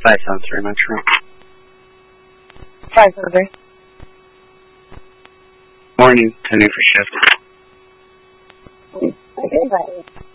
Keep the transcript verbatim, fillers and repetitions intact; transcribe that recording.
five seven three Metro. five seven three. Morning, ten for shift. Okay, bye.